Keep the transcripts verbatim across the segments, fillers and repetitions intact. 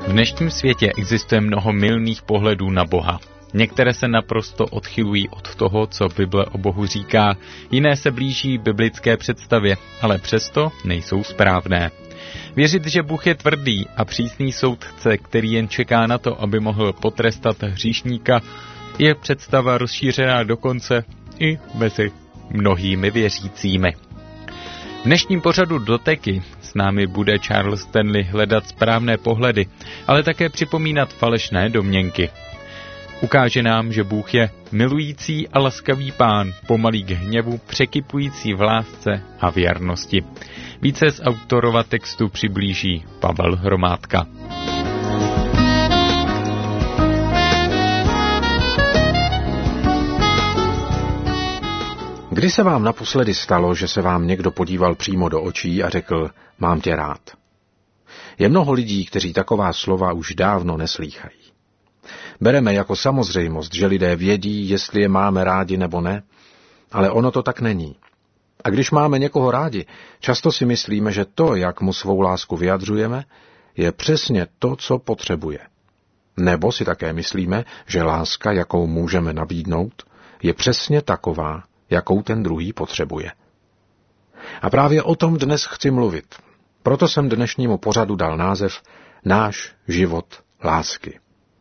V dnešním světě existuje mnoho mylných pohledů na Boha. Některé se naprosto odchylují od toho, co Bible o Bohu říká, jiné se blíží biblické představě, ale přesto nejsou správné. Věřit, že Bůh je tvrdý a přísný soudce, který jen čeká na to, aby mohl potrestat hříšníka, je představa rozšířená dokonce i mezi mnohými věřícími. V dnešním pořadu Doteky s námi bude Charles Stanley hledat správné pohledy, ale také připomínat falešné domněnky. Ukáže nám, že Bůh je milující a laskavý Pán, pomalý k hněvu, překypující v lásce a věrnosti. Více z autorova textu přiblíží Pavel Hromádka. Kdy se vám naposledy stalo, že se vám někdo podíval přímo do očí a řekl, mám tě rád? Je mnoho lidí, kteří taková slova už dávno neslýchají. Bereme jako samozřejmost, že lidé vědí, jestli je máme rádi nebo ne, ale ono to tak není. A když máme někoho rádi, často si myslíme, že to, jak mu svou lásku vyjadřujeme, je přesně to, co potřebuje. Nebo si také myslíme, že láska, jakou můžeme nabídnout, je přesně taková, jakou ten druhý potřebuje. A právě o tom dnes chci mluvit. Proto jsem dnešnímu pořadu dal název Náš život lásky.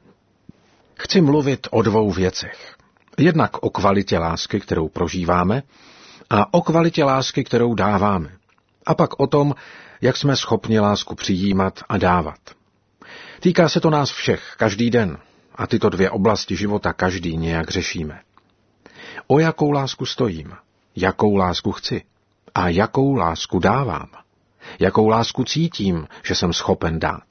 Chci mluvit o dvou věcech. Jednak o kvalitě lásky, kterou prožíváme, a o kvalitě lásky, kterou dáváme. A pak o tom, jak jsme schopni lásku přijímat a dávat. Týká se to nás všech, každý den, a tyto dvě oblasti života každý nějak řešíme. O jakou lásku stojím, jakou lásku chci a jakou lásku dávám, jakou lásku cítím, že jsem schopen dát.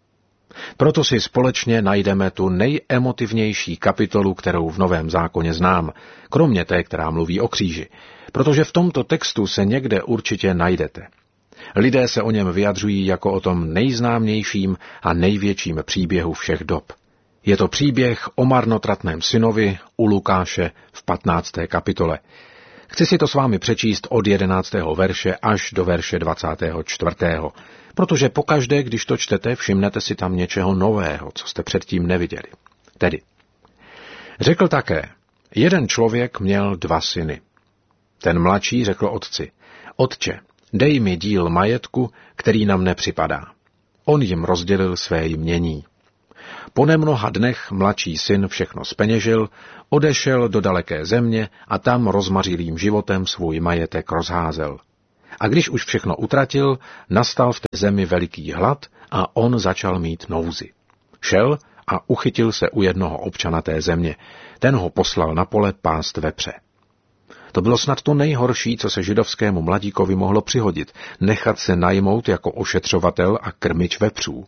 Proto si společně najdeme tu nejemotivnější kapitolu, kterou v Novém zákoně znám, kromě té, která mluví o kříži, protože v tomto textu se někde určitě najdete. Lidé se o něm vyjadřují jako o tom nejznámějším a největším příběhu všech dob. Je to příběh o marnotratném synovi u Lukáše v patnácté kapitole. Chci si to s vámi přečíst od jedenáctého verše až do verše dvacátého čtvrtého, protože pokaždé, když to čtete, všimnete si tam něčeho nového, co jste předtím neviděli. Tedy, řekl také, jeden člověk měl dva syny. Ten mladší řekl otci, otče, dej mi díl majetku, který nám nepřipadá. On jim rozdělil své jmění. Po nemnoha dnech mladší syn všechno zpeněžil, odešel do daleké země a tam rozmařilým životem svůj majetek rozházel. A když už všechno utratil, nastal v té zemi veliký hlad a on začal mít nouzi. Šel a uchytil se u jednoho občana té země. Ten ho poslal na pole pást vepře. To bylo snad to nejhorší, co se židovskému mladíkovi mohlo přihodit, nechat se najmout jako ošetřovatel a krmič vepřů.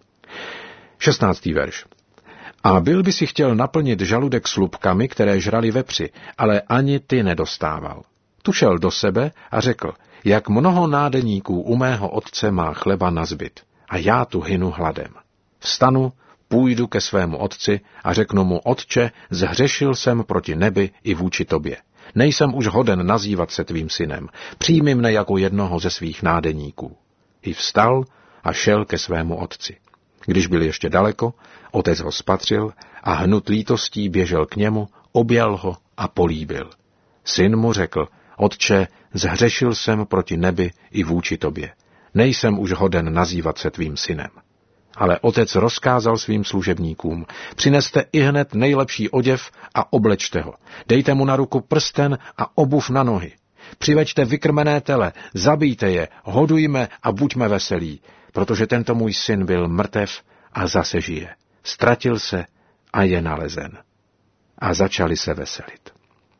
šestnáctý verš. A byl by si chtěl naplnit žaludek slupkami, které žrali vepři, ale ani ty nedostával. Tu šel do sebe a řekl, jak mnoho nádeníků u mého otce má chleba nazbyt, a já tu hynu hladem. Vstanu, půjdu ke svému otci a řeknu mu, otče, zhřešil jsem proti nebi i vůči tobě. Nejsem už hoden nazývat se tvým synem, přijmi mne jako jednoho ze svých nádeníků. I vstal a šel ke svému otci. Když byl ještě daleko, otec ho spatřil a hnut lítostí běžel k němu, objal ho a políbil. Syn mu řekl, otče, zhřešil jsem proti nebi i vůči tobě. Nejsem už hoden nazývat se tvým synem. Ale otec rozkázal svým služebníkům, přineste ihned nejlepší oděv a oblečte ho. Dejte mu na ruku prsten a obuv na nohy. Přiveďte vykrmené tele, zabijte je, hodujme a buďme veselí, protože tento můj syn byl mrtev a zase žije. Ztratil se a je nalezen. A začali se veselit.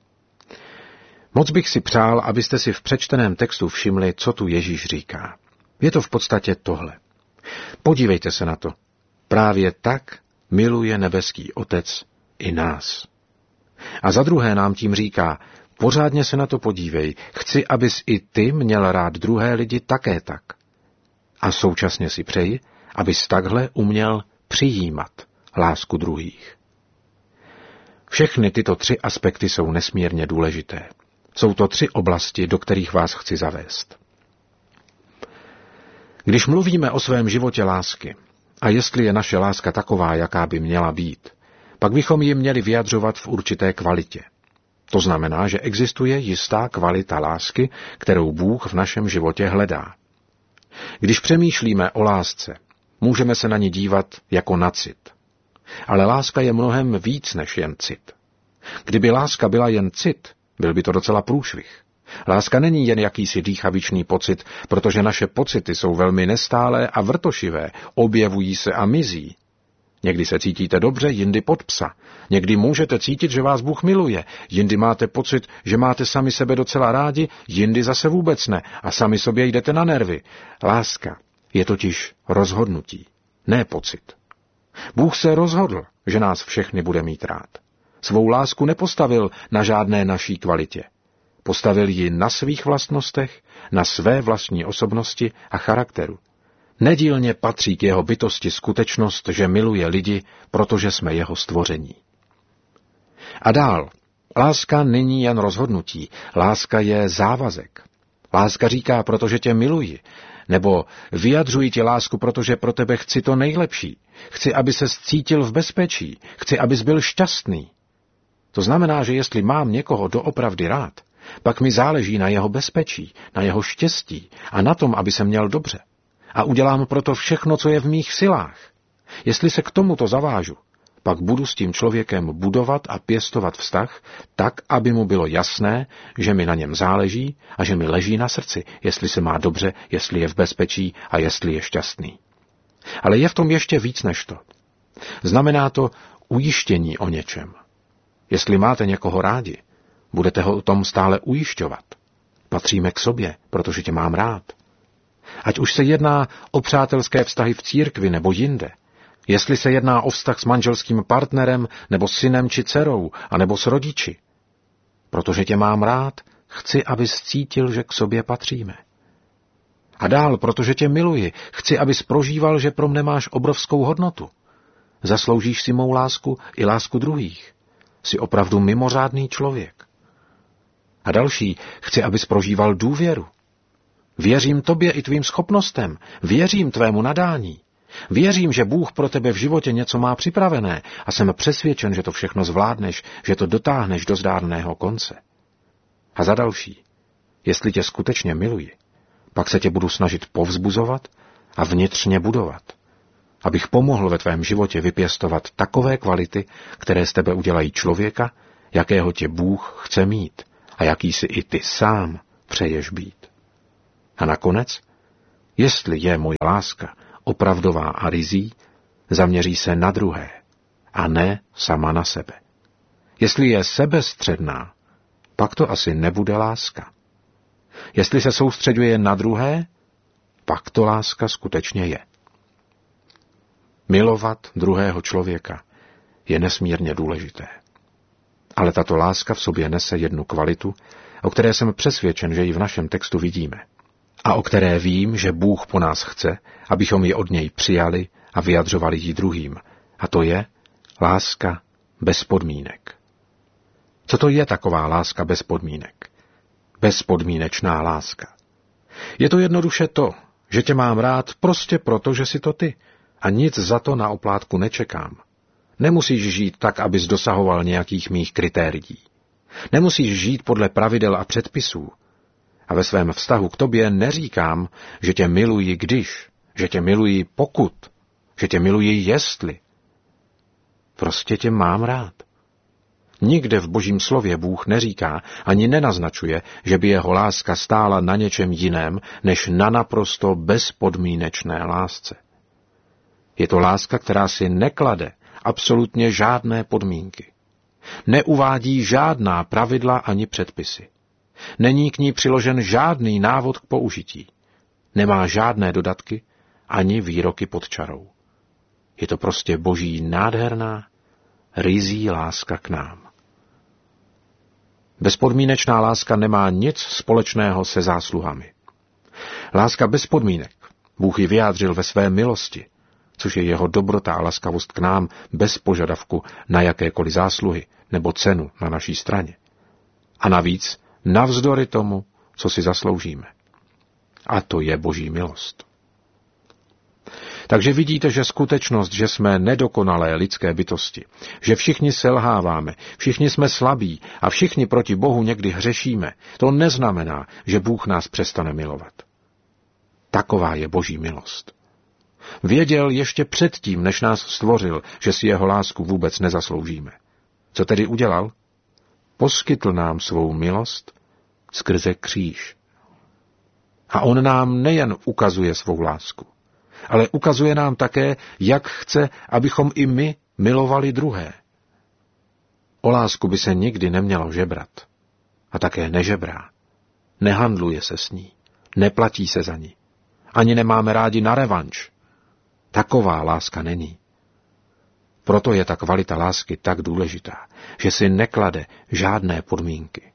Moc bych si přál, abyste si v přečteném textu všimli, co tu Ježíš říká. Je to v podstatě tohle. Podívejte se na to. Právě tak miluje nebeský Otec i nás. A za druhé nám tím říká, pořádně se na to podívej, chci, abys i ty měl rád druhé lidi také tak. A současně si přeji, abys takhle uměl přijímat lásku druhých. Všechny tyto tři aspekty jsou nesmírně důležité. Jsou to tři oblasti, do kterých vás chci zavést. Když mluvíme o svém životě lásky, A jestli je naše láska taková, jaká by měla být, pak bychom ji měli vyjadřovat v určité kvalitě. To znamená, že existuje jistá kvalita lásky, kterou Bůh v našem životě hledá. Když přemýšlíme o lásce, můžeme se na ní dívat jako na cit. Ale láska je mnohem víc než jen cit. Kdyby láska byla jen cit, byl by to docela průšvih. Láska není jen jakýsi dýchavičný pocit, protože naše pocity jsou velmi nestálé a vrtošivé, objevují se a mizí. Někdy se cítíte dobře, jindy pod psa. Někdy můžete cítit, že vás Bůh miluje, jindy máte pocit, že máte sami sebe docela rádi, jindy zase vůbec ne a sami sobě jdete na nervy. Láska je totiž rozhodnutí, ne pocit. Bůh se rozhodl, že nás všechny bude mít rád. Svou lásku nepostavil na žádné naší kvalitě. Postavil ji na svých vlastnostech, na své vlastní osobnosti a charakteru. Nedílně patří k jeho bytosti skutečnost, že miluje lidi, protože jsme jeho stvoření. A dál, láska není jen rozhodnutí, láska je závazek. Láska říká, protože tě miluji, nebo vyjadřuji ti lásku, protože pro tebe chci to nejlepší. Chci, aby ses cítil v bezpečí, chci, abys byl šťastný. To znamená, že jestli mám někoho doopravdy rád, pak mi záleží na jeho bezpečí, na jeho štěstí a na tom, aby se měl dobře. A udělám proto všechno, co je v mých silách. Jestli se k tomuto zavážu, pak budu s tím člověkem budovat a pěstovat vztah tak, aby mu bylo jasné, že mi na něm záleží a že mi leží na srdci, jestli se má dobře, jestli je v bezpečí a jestli je šťastný. Ale je v tom ještě víc než to. Znamená to ujištění o něčem. Jestli máte někoho rádi, budete ho o tom stále ujišťovat. Patříme k sobě, protože tě mám rád. Ať už se jedná o přátelské vztahy v církvi nebo jinde, jestli se jedná o vztah s manželským partnerem nebo s synem či dcerou, anebo s rodiči. Protože tě mám rád, chci, abys cítil, že k sobě patříme. A dál, protože tě miluji, chci, abys prožíval, že pro mne máš obrovskou hodnotu. Zasloužíš si mou lásku i lásku druhých. Jsi opravdu mimořádný člověk. A další, chci, abys prožíval důvěru. Věřím tobě i tvým schopnostem, věřím tvému nadání. Věřím, že Bůh pro tebe v životě něco má připravené a jsem přesvědčen, že to všechno zvládneš, že to dotáhneš do zdárného konce. A za další, jestli tě skutečně miluji, pak se tě budu snažit povzbuzovat a vnitřně budovat, abych pomohl ve tvém životě vypěstovat takové kvality, které z tebe udělají člověka, jakého tě Bůh chce mít a jaký si i ty sám přeješ být. A nakonec, jestli je moje láska opravdová a rizí, zaměří se na druhé a ne sama na sebe. Jestli je sebestředná, pak to asi nebude láska. Jestli se soustředuje na druhé, pak to láska skutečně je. Milovat druhého člověka je nesmírně důležité. Ale tato láska v sobě nese jednu kvalitu, o které jsem přesvědčen, že ji v našem textu vidíme. A o které vím, že Bůh po nás chce, abychom ji od něj přijali a vyjadřovali ji druhým. A to je láska bez podmínek. Co to je taková láska bez podmínek? Bezpodmínečná láska. Je to jednoduše to, že tě mám rád prostě proto, že jsi to ty a nic za to na oplátku nečekám. Nemusíš žít tak, abys dosahoval nějakých mých kritérií. Nemusíš žít podle pravidel a předpisů. A ve svém vztahu k tobě neříkám, že tě miluji když, že tě miluji pokud, že tě miluji jestli. Prostě tě mám rád. Nikde v Božím slově Bůh neříká ani nenaznačuje, že by jeho láska stála na něčem jiném, než na naprosto bezpodmínečné lásce. Je to láska, která si neklade absolutně žádné podmínky. Neuvádí žádná pravidla ani předpisy. Není k ní přiložen žádný návod k použití. Nemá žádné dodatky ani výroky pod čarou. Je to prostě Boží nádherná, ryzí láska k nám. Bezpodmínečná láska nemá nic společného se zásluhami. Láska bez podmínek Bůh ji vyjádřil ve své milosti, což je jeho dobrota a laskavost k nám bez požadavku na jakékoliv zásluhy nebo cenu na naší straně. A navíc navzdory tomu, co si zasloužíme. A to je Boží milost. Takže vidíte, že skutečnost, že jsme nedokonalé lidské bytosti, že všichni selháváme, všichni jsme slabí a všichni proti Bohu někdy hřešíme, to neznamená, že Bůh nás přestane milovat. Taková je Boží milost. Věděl ještě předtím, než nás stvořil, že si jeho lásku vůbec nezasloužíme. Co tedy udělal? Poskytl nám svou milost skrze kříž. A on nám nejen ukazuje svou lásku, ale ukazuje nám také, jak chce, abychom i my milovali druhé. O lásku by se nikdy nemělo žebrat. A také nežebrá. Nehandluje se s ní. Neplatí se za ní. Ani nemáme rádi na revanš. Taková láska není. Proto je ta kvalita lásky tak důležitá, že si neklade žádné podmínky.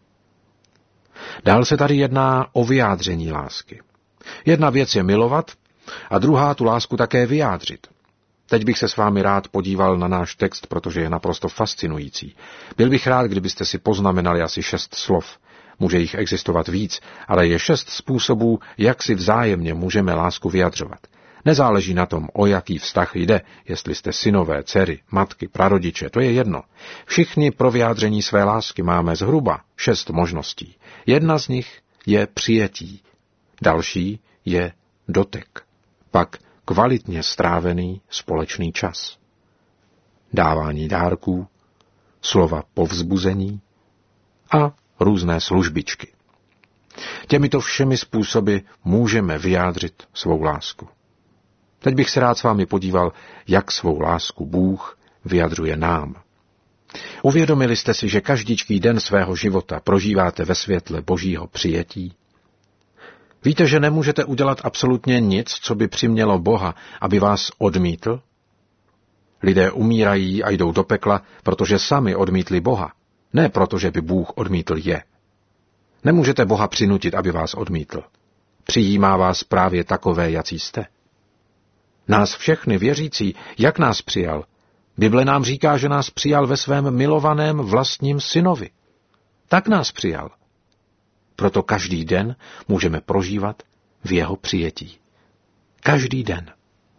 Dál se tady jedná o vyjádření lásky. Jedna věc je milovat a druhá tu lásku také vyjádřit. Teď bych se s vámi rád podíval na náš text, protože je naprosto fascinující. Byl bych rád, kdybyste si poznamenali asi šest slov. Může jich existovat víc, ale je šest způsobů, jak si vzájemně můžeme lásku vyjadřovat. Nezáleží na tom, o jaký vztah jde, jestli jste synové, dcery, matky, prarodiče, to je jedno. Všichni pro vyjádření své lásky máme zhruba šest možností. Jedna z nich je přijetí, další je dotek, pak kvalitně strávený společný čas, dávání dárků, slova povzbuzení a různé službičky. Těmito všemi způsoby můžeme vyjádřit svou lásku. Teď bych se rád s vámi podíval, jak svou lásku Bůh vyjadřuje nám. Uvědomili jste si, že každičký den svého života prožíváte ve světle Božího přijetí? Víte, že nemůžete udělat absolutně nic, co by přimělo Boha, aby vás odmítl? Lidé umírají a jdou do pekla, protože sami odmítli Boha, ne proto, že by Bůh odmítl je. Nemůžete Boha přinutit, aby vás odmítl. Přijímá vás právě takové, jací jste. Nás všechny věřící, jak nás přijal? Bible nám říká, že nás přijal ve svém milovaném vlastním synovi. Tak nás přijal. Proto každý den můžeme prožívat v jeho přijetí. Každý den.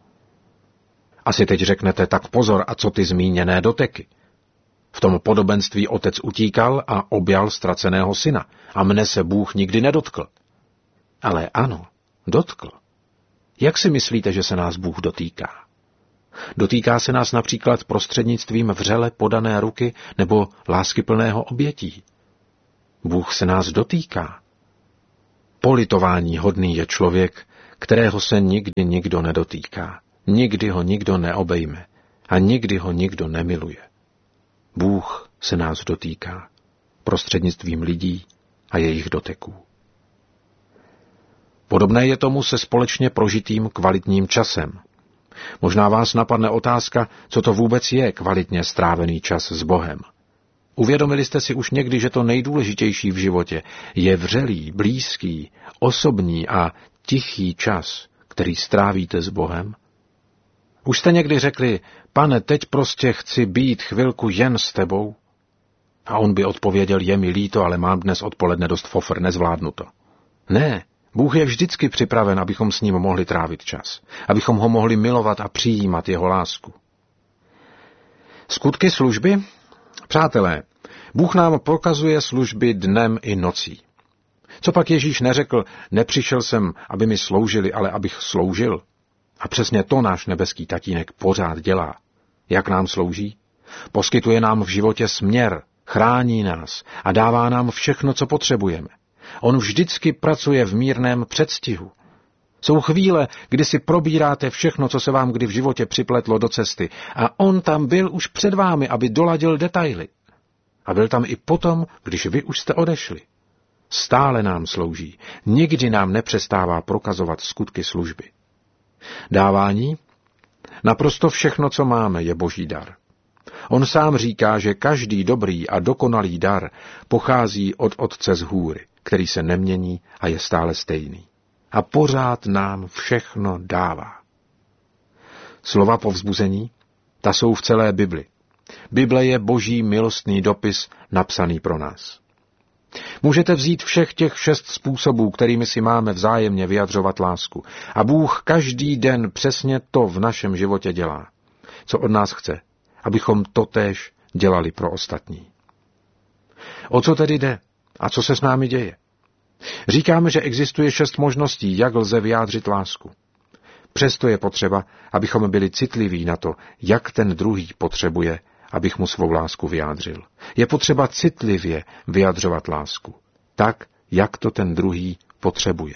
Asi teď řeknete, tak pozor, a co ty zmíněné doteky? V tom podobenství otec utíkal a objal ztraceného syna a mne se Bůh nikdy nedotkl. Ale ano, dotkl. Jak si myslíte, že se nás Bůh dotýká? Dotýká se nás například prostřednictvím vřele podané ruky nebo láskyplného obětí. Bůh se nás dotýká. Politování hodný je člověk, kterého se nikdy nikdo nedotýká. Nikdy ho nikdo neobejme a nikdy ho nikdo nemiluje. Bůh se nás dotýká prostřednictvím lidí a jejich doteků. Podobné je tomu se společně prožitým kvalitním časem. Možná vás napadne otázka, co to vůbec je kvalitně strávený čas s Bohem. Uvědomili jste si už někdy, že to nejdůležitější v životě je vřelý, blízký, osobní a tichý čas, který strávíte s Bohem? Už jste někdy řekli, Pane, teď prostě chci být chvilku jen s tebou? A on by odpověděl, je mi líto, ale mám dnes odpoledne dost fofr, nezvládnu to. Ne, Bůh je vždycky připraven, abychom s ním mohli trávit čas, abychom ho mohli milovat a přijímat jeho lásku. Skutky služby? Přátelé, Bůh nám prokazuje služby dnem i nocí. Co pak Ježíš neřekl, nepřišel jsem, aby mi sloužili, ale abych sloužil? A přesně to náš nebeský tatínek pořád dělá. Jak nám slouží? Poskytuje nám v životě směr, chrání nás a dává nám všechno, co potřebujeme. On vždycky pracuje v mírném předstihu. Jsou chvíle, kdy si probíráte všechno, co se vám kdy v životě připletlo do cesty, a on tam byl už před vámi, aby doladil detaily. A byl tam i potom, když vy už jste odešli. Stále nám slouží, nikdy nám nepřestává prokazovat skutky služby. Dávání? Naprosto všechno, co máme, je Boží dar. On sám říká, že každý dobrý a dokonalý dar pochází od Otce z hůry, který se nemění a je stále stejný. A pořád nám všechno dává. Slova povzbuzení? Ta jsou v celé Bibli. Bible je Boží milostný dopis napsaný pro nás. Můžete vzít všech těch šest způsobů, kterými si máme vzájemně vyjadřovat lásku. A Bůh každý den přesně to v našem životě dělá. Co od nás chce, abychom totéž dělali pro ostatní. O co tedy jde? A co se s námi děje? Říkáme, že existuje šest možností, jak lze vyjádřit lásku. Přesto je potřeba, abychom byli citliví na to, jak ten druhý potřebuje, abych mu svou lásku vyjádřil. Je potřeba citlivě vyjadřovat lásku, tak, jak to ten druhý potřebuje.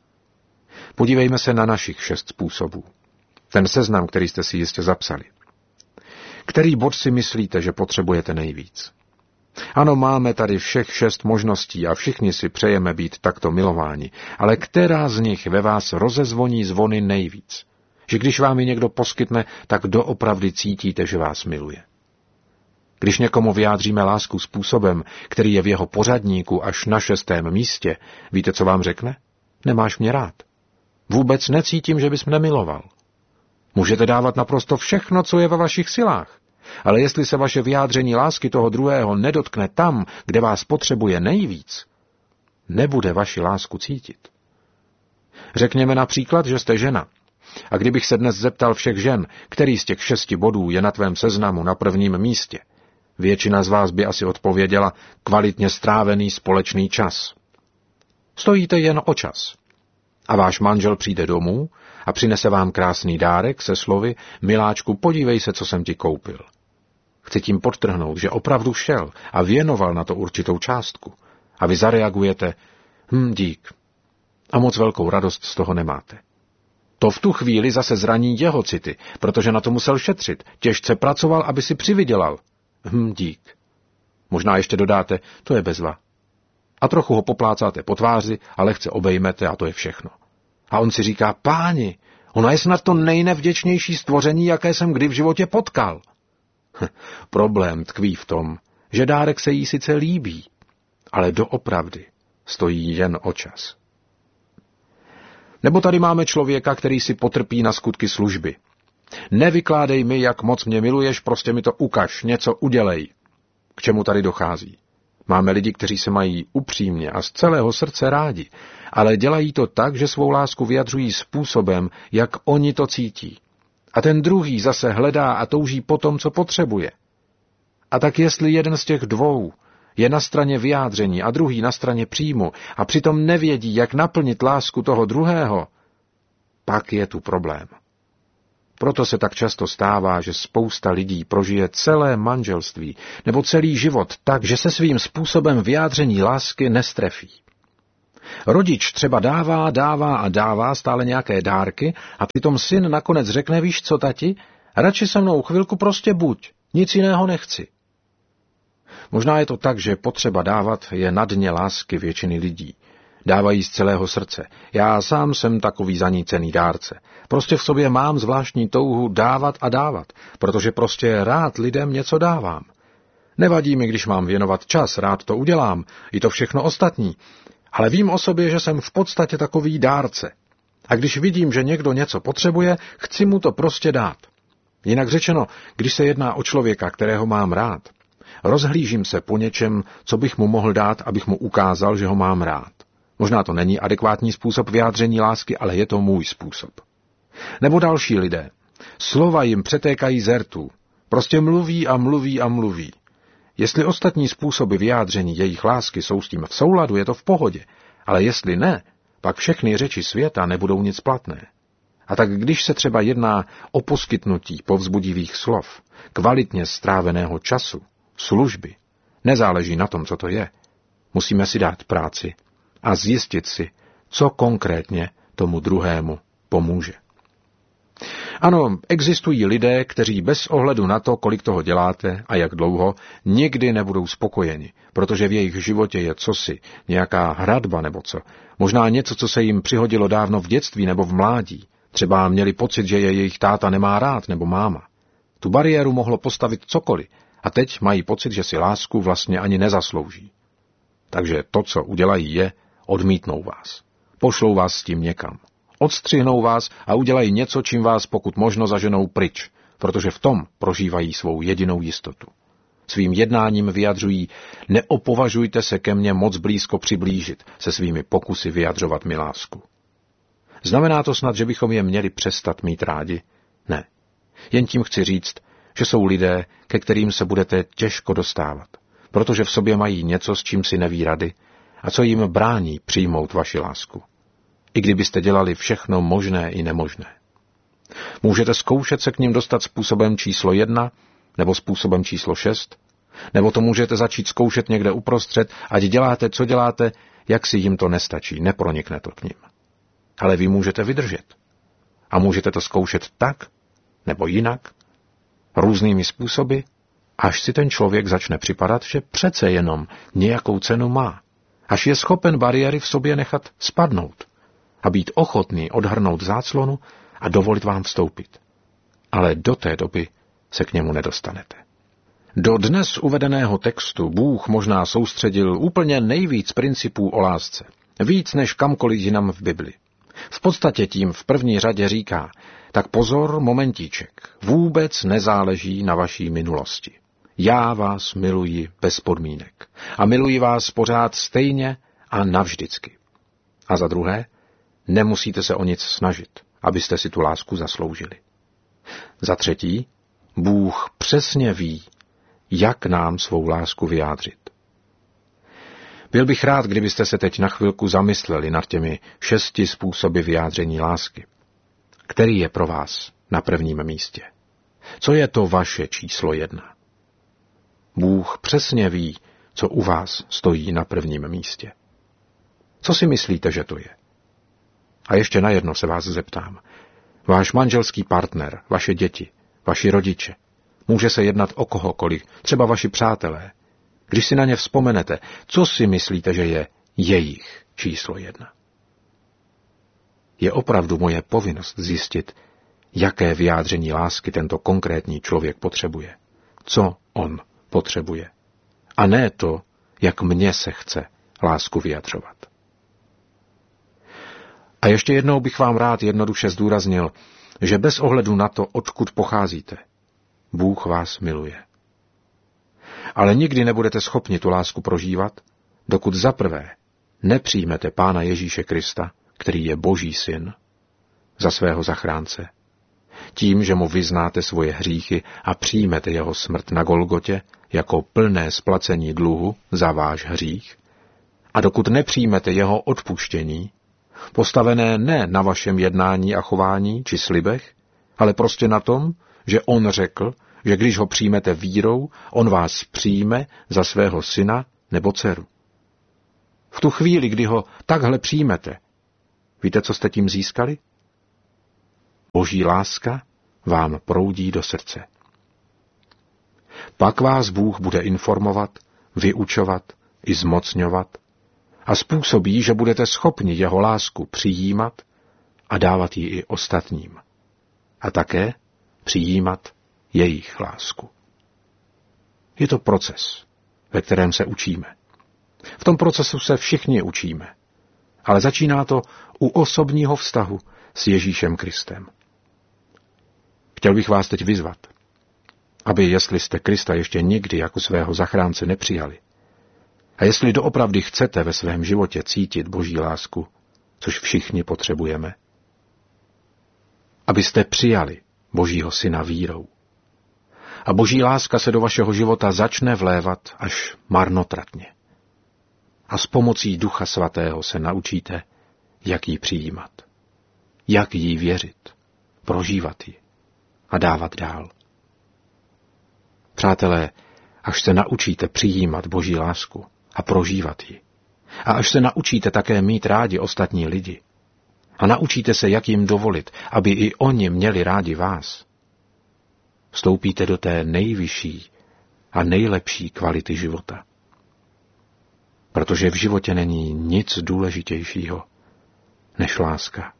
Podívejme se na našich šest způsobů. Ten seznam, který jste si jistě zapsali. Který bod si myslíte, že potřebujete nejvíc? Ano, máme tady všech šest možností a všichni si přejeme být takto milováni, ale která z nich ve vás rozezvoní zvony nejvíc? Že když vám ji někdo poskytne, tak doopravdy cítíte, že vás miluje. Když někomu vyjádříme lásku způsobem, který je v jeho pořadníku až na šestém místě, víte, co vám řekne? Nemáš mě rád. Vůbec necítím, že bys mne miloval. Můžete dávat naprosto všechno, co je ve vašich silách. Ale jestli se vaše vyjádření lásky toho druhého nedotkne tam, kde vás potřebuje nejvíc, nebude vaši lásku cítit. Řekněme například, že jste žena. A kdybych se dnes zeptal všech žen, který z těch šesti bodů je na tvém seznamu na prvním místě, většina z vás by asi odpověděla kvalitně strávený společný čas. Stojíte jen o čas. A váš manžel přijde domů a přinese vám krásný dárek se slovy: miláčku, podívej se, co jsem ti koupil. Chci tím podtrhnout, že opravdu šel a věnoval na to určitou částku. A vy zareagujete: hm, dík. A moc velkou radost z toho nemáte. To v tu chvíli zase zraní jeho city, protože na to musel šetřit. Těžce pracoval, aby si přivydělal. Hm, dík. Možná ještě dodáte: to je bezva. A trochu ho poplácáte po tváři a lehce obejmete a to je všechno. A on si říká: páni, ona je snad to nejnevděčnější stvoření, jaké jsem kdy v životě potkal. Problém tkví v tom, že dárek se jí sice líbí, ale doopravdy stojí jen o čas. Nebo tady máme člověka, který si potrpí na skutky služby. Nevykládej mi, jak moc mě miluješ, prostě mi to ukaž, něco udělej. K čemu tady dochází? Máme lidi, kteří se mají upřímně a z celého srdce rádi, ale dělají to tak, že svou lásku vyjadřují způsobem, jak oni to cítí. A ten druhý zase hledá a touží po tom, co potřebuje. A tak jestli jeden z těch dvou je na straně vyjádření a druhý na straně příjmu a přitom nevědí, jak naplnit lásku toho druhého, pak je tu problém. Proto se tak často stává, že spousta lidí prožije celé manželství nebo celý život tak, že se svým způsobem vyjádření lásky nestrefí. Rodič třeba dává, dává a dává stále nějaké dárky a přitom syn nakonec řekne: víš co, tati, radši se mnou chvilku prostě buď, nic jiného nechci. Možná je to tak, že potřeba dávat je na dně lásky většiny lidí. Dávají z celého srdce. Já sám jsem takový zanícený dárce. Prostě v sobě mám zvláštní touhu dávat a dávat, protože prostě rád lidem něco dávám. Nevadí mi, když mám věnovat čas, rád to udělám, i to všechno ostatní. Ale vím o sobě, že jsem v podstatě takový dárce. A když vidím, že někdo něco potřebuje, chci mu to prostě dát. Jinak řečeno, když se jedná o člověka, kterého mám rád, rozhlížím se po něčem, co bych mu mohl dát, abych mu ukázal, že ho mám rád. Možná to není adekvátní způsob vyjádření lásky, ale je to můj způsob. Nebo další lidé. Slova jim přetékají z rtů. Prostě mluví a mluví a mluví. Jestli ostatní způsoby vyjádření jejich lásky jsou s tím v souladu, je to v pohodě, ale jestli ne, pak všechny řeči světa nebudou nic platné. A tak když se třeba jedná o poskytnutí povzbudivých slov, kvalitně stráveného času, služby, nezáleží na tom, co to je. Musíme si dát práci a zjistit si, co konkrétně tomu druhému pomůže. Ano, existují lidé, kteří bez ohledu na to, kolik toho děláte a jak dlouho, nikdy nebudou spokojeni, protože v jejich životě je cosi, nějaká hradba nebo co, možná něco, co se jim přihodilo dávno v dětství nebo v mládí. Třeba měli pocit, že je jejich táta nemá rád nebo máma. Tu bariéru mohlo postavit cokoliv a teď mají pocit, že si lásku vlastně ani nezaslouží. Takže to, co udělají, je, odmítnou vás. Pošlou vás s tím někam. Odstřihnou vás a udělají něco, čím vás pokud možno zaženou pryč, protože v tom prožívají svou jedinou jistotu. svým jednáním vyjadřují: neopovažujte se ke mně moc blízko přiblížit se svými pokusy vyjadřovat mi lásku. Znamená to snad, že bychom je měli přestat mít rádi? Ne. Jen tím chci říct, že jsou lidé, ke kterým se budete těžko dostávat, protože v sobě mají něco, s čím si neví rady a co jim brání přijmout vaši lásku. I kdybyste dělali všechno možné i nemožné. Můžete zkoušet se k ním dostat způsobem číslo jedna, nebo způsobem číslo šest, nebo to můžete začít zkoušet někde uprostřed, ať děláte, co děláte, jak si jim to nestačí, nepronikne to k nim. Ale vy můžete vydržet. A můžete to zkoušet tak, nebo jinak, různými způsoby, až si ten člověk začne připadat, že přece jenom nějakou cenu má, až je schopen bariéry v sobě nechat spadnout a být ochotný odhrnout záclonu a dovolit vám vstoupit. Ale do té doby se k němu nedostanete. Do dnes uvedeného textu Bůh možná soustředil úplně nejvíc principů o lásce, víc než kamkoliv jinam v Bibli. V podstatě tím v první řadě říká: tak pozor, momentíček, vůbec nezáleží na vaší minulosti. Já vás miluji bez podmínek a miluji vás pořád stejně a navždycky. A za druhé, nemusíte se o nic snažit, abyste si tu lásku zasloužili. Za třetí, Bůh přesně ví, jak nám svou lásku vyjádřit. Byl bych rád, kdybyste se teď na chvilku zamysleli nad těmi šesti způsoby vyjádření lásky. Který je pro vás na prvním místě? Co je to vaše číslo jedna? Bůh přesně ví, co u vás stojí na prvním místě. Co si myslíte, že to je? A ještě na jedno se vás zeptám. Váš manželský partner, vaše děti, vaši rodiče, může se jednat o kohokoliv, třeba vaši přátelé. Když si na ně vzpomenete, co si myslíte, že je jejich číslo jedna? Je opravdu moje povinnost zjistit, jaké vyjádření lásky tento konkrétní člověk potřebuje. Co on potřebuje. A ne to, jak mně se chce lásku vyjadřovat. A ještě jednou bych vám rád jednoduše zdůraznil, že bez ohledu na to, odkud pocházíte, Bůh vás miluje. Ale nikdy nebudete schopni tu lásku prožívat, dokud zaprvé nepřijmete Pána Ježíše Krista, který je Boží syn, za svého zachránce. Tím, že mu vyznáte svoje hříchy a přijmete jeho smrt na Golgotě jako plné splacení dluhu za váš hřích, a dokud nepřijmete jeho odpuštění, postavené ne na vašem jednání a chování či slibech, ale prostě na tom, že on řekl, že když ho přijmete vírou, on vás přijme za svého syna nebo dceru. V tu chvíli, kdy ho takhle přijmete, víte, co jste tím získali? Boží láska vám proudí do srdce. Pak vás Bůh bude informovat, vyučovat i zmocňovat a způsobí, že budete schopni jeho lásku přijímat a dávat ji i ostatním. A také přijímat jejich lásku. Je to proces, ve kterém se učíme. V tom procesu se všichni učíme, ale začíná to u osobního vztahu s Ježíšem Kristem. Chtěl bych vás teď vyzvat, aby, jestli jste Krista ještě nikdy jako svého zachránce nepřijali, a jestli doopravdy chcete ve svém životě cítit Boží lásku, což všichni potřebujeme, abyste přijali Božího syna vírou. A Boží láska se do vašeho života začne vlévat až marnotratně. A s pomocí Ducha Svatého se naučíte, jak ji přijímat, jak jí věřit, prožívat ji a dávat dál. Přátelé, až se naučíte přijímat Boží lásku a prožívat ji, a až se naučíte také mít rádi ostatní lidi, a naučíte se, jak jim dovolit, aby i oni měli rádi vás, vstoupíte do té nejvyšší a nejlepší kvality života. Protože v životě není nic důležitějšího než láska.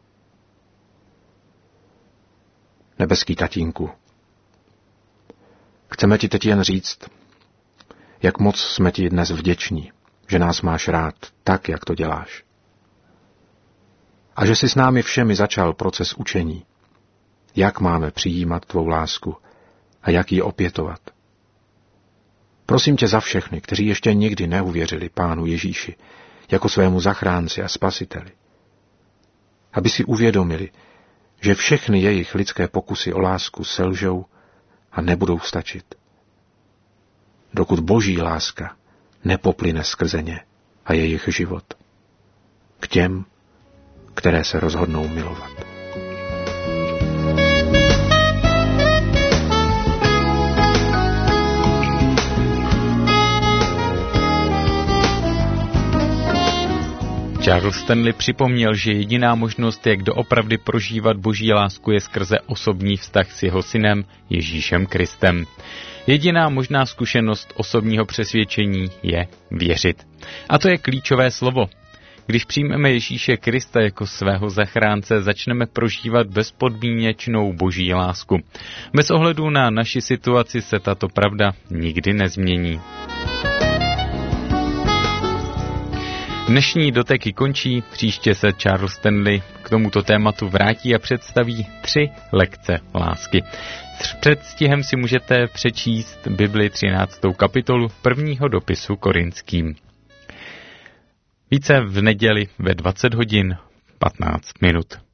Nebeský tatínku, chceme ti teď jen říct, jak moc jsme ti dnes vděční, že nás máš rád tak, jak to děláš. A že jsi s námi všemi začal proces učení, jak máme přijímat tvou lásku a jak ji opětovat. Prosím tě za všechny, kteří ještě nikdy neuvěřili Pánu Ježíši jako svému zachránci a spasiteli. Aby si uvědomili, že všechny jejich lidské pokusy o lásku selžou a nebudou stačit. Dokud Boží láska nepoplyne skrze ně a jejich život k těm, které se rozhodnou milovat. Charles Stanley připomněl, že jediná možnost, jak doopravdy prožívat Boží lásku, je skrze osobní vztah s jeho synem Ježíšem Kristem. Jediná možná zkušenost osobního přesvědčení je věřit. A to je klíčové slovo. Když přijmeme Ježíše Krista jako svého zachránce, začneme prožívat bezpodmínečnou Boží lásku. Bez ohledu na naši situaci se tato pravda nikdy nezmění. Dnešní doteky končí, příště se Charles Stanley k tomuto tématu vrátí a představí tři lekce lásky. S předstihem si můžete přečíst Bibli třináctou kapitolu prvního dopisu Korinským. Více v neděli ve dvacet hodin patnáct minut.